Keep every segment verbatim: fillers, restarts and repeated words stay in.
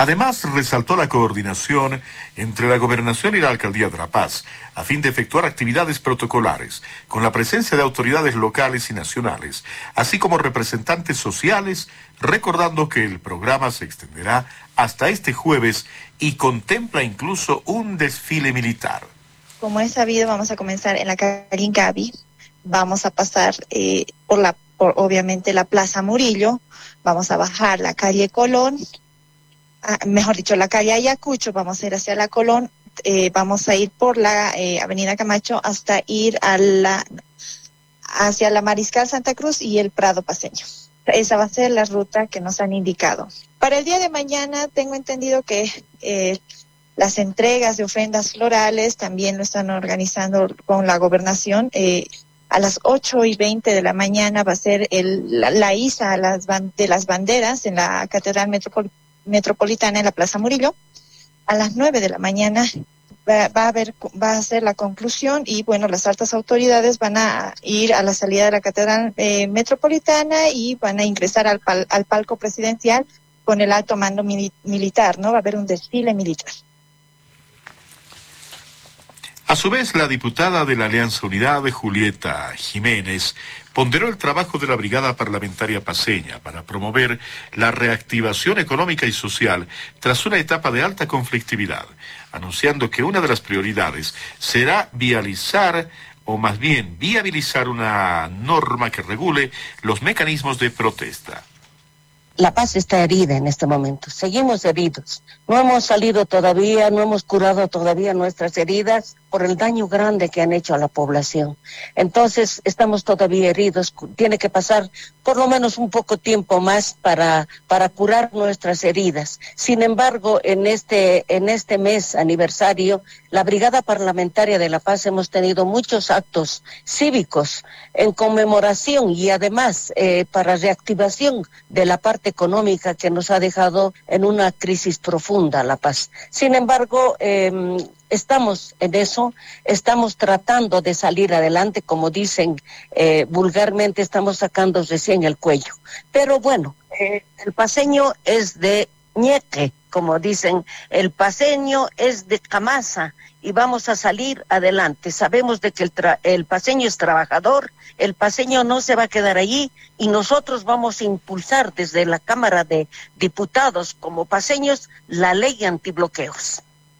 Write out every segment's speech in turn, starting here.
Además, resaltó la coordinación entre la Gobernación y la Alcaldía de La Paz, a fin de efectuar actividades protocolares, con la presencia de autoridades locales y nacionales, así como representantes sociales, recordando que el programa se extenderá hasta este jueves y contempla incluso un desfile militar. Como es sabido, vamos a comenzar en la calle Incavi, vamos a pasar eh, por la, por obviamente la Plaza Murillo, vamos a bajar la calle Colón, ah, mejor dicho, la calle Ayacucho, vamos a ir hacia la Colón, eh, vamos a ir por la eh, Avenida Camacho hasta ir a la, hacia la Mariscal Santa Cruz y el Prado Paceño. Esa va a ser la ruta que nos han indicado. Para el día de mañana tengo entendido que eh, las entregas de ofrendas florales también lo están organizando con la gobernación. Eh, a las ocho y veinte de la mañana va a ser el, la, la iza a las ban, de las banderas en la Catedral Metropol, Metropolitana en la Plaza Murillo. A las nueve de la mañana va, va a haber, va a ser la conclusión y bueno, las altas autoridades van a ir a la salida de la Catedral eh, Metropolitana y van a ingresar al, pal, al palco presidencial con el alto mando mili, militar, ¿no? Va a haber un desfile militar. A su vez, la diputada de la Alianza Unidad, Julieta Jiménez, ponderó el trabajo de la Brigada Parlamentaria Paceña para promover la reactivación económica y social tras una etapa de alta conflictividad, anunciando que una de las prioridades será vializar, o más bien viabilizar una norma que regule los mecanismos de protesta. La Paz está herida en este momento, seguimos heridos, no hemos salido todavía, no hemos curado todavía nuestras heridas por el daño grande que han hecho a la población. Entonces estamos todavía heridos, tiene que pasar por lo menos un poco tiempo más para, para curar nuestras heridas. Sin embargo, en este, en este mes aniversario, la Brigada Parlamentaria de La Paz hemos tenido muchos actos cívicos en conmemoración y además eh, para reactivación de la parte económica que nos ha dejado en una crisis profunda La Paz. Sin embargo, eh, estamos en eso, estamos tratando de salir adelante, como dicen eh, vulgarmente, estamos sacando recién el cuello. Pero bueno, eh, el paceño es de ñeque, como dicen, el paceño es de camasa y vamos a salir adelante. Sabemos de que el, tra- el paceño es trabajador, el paceño no se va a quedar allí y nosotros vamos a impulsar desde la Cámara de Diputados como paceños la ley antibloqueos.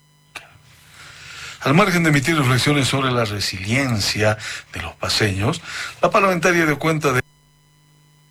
Al margen de emitir reflexiones sobre la resiliencia de los paceños, la parlamentaria dio cuenta de